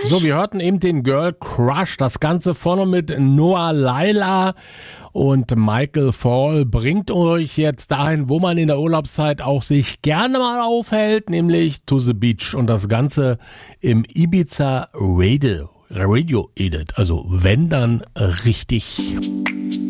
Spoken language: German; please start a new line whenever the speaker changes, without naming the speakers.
So, wir hörten eben den Girl Crush. Das Ganze vorne mit Noah Laila und Michael Fall bringt euch jetzt dahin, wo man in der Urlaubszeit auch sich gerne mal aufhält, nämlich to the beach. Und das Ganze im Ibiza Radio Edit. Also wenn, dann richtig.